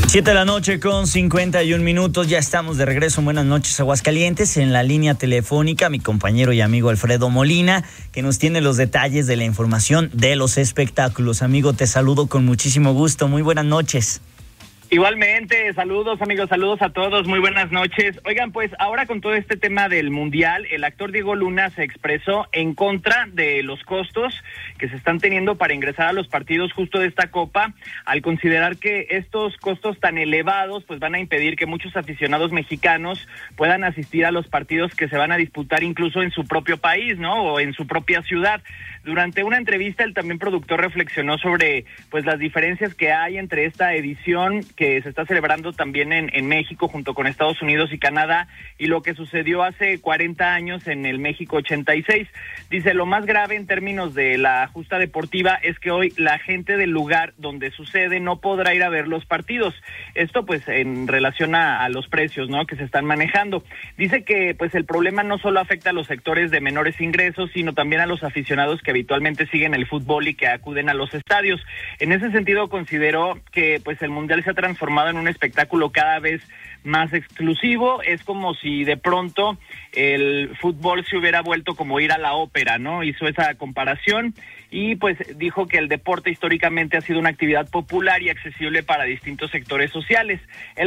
7 de la noche con 51 minutos, ya estamos de regreso. Buenas noches, Aguascalientes. En la línea telefónica, mi compañero y amigo Alfredo Molina, que nos tiene los detalles de la información de los espectáculos. Amigo, te saludo con muchísimo gusto. Muy buenas noches. Igualmente, saludos amigos, saludos a todos, muy buenas noches. Oigan, pues ahora con todo este tema del Mundial, el actor Diego Luna se expresó en contra de los costos que se están teniendo para ingresar a los partidos justo de esta Copa, al considerar que estos costos tan elevados pues van a impedir que muchos aficionados mexicanos puedan asistir a los partidos que se van a disputar incluso en su propio país, ¿no? O en su propia ciudad. Durante una entrevista, el también productor reflexionó sobre pues las diferencias que hay entre esta edición que se está celebrando también en México junto con Estados Unidos y Canadá y lo que sucedió hace 40 años en el México 86. Dice, lo más grave en términos de la justa deportiva es que hoy la gente del lugar donde sucede no podrá ir a ver los partidos. Esto pues en relación a los precios, ¿no?, que se están manejando. Dice que pues el problema no solo afecta a los sectores de menores ingresos, sino también a los aficionados que habitualmente siguen el fútbol y que acuden a los estadios. En ese sentido consideró que pues el Mundial se ha transformado en un espectáculo cada vez más exclusivo. Es como si de pronto el fútbol se hubiera vuelto como ir a la ópera, ¿no? Hizo esa comparación y pues dijo que el deporte históricamente ha sido una actividad popular y accesible para distintos sectores sociales. Él